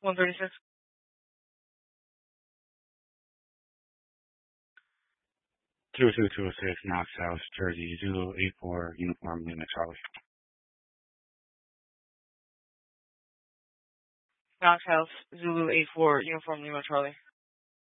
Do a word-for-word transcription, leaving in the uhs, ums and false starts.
one thirty-six. two two two six, Knox House, Jersey, Zulu eight four, Uniform Lima Charlie. Knox House, Zulu eight four, Uniform Lima Charlie.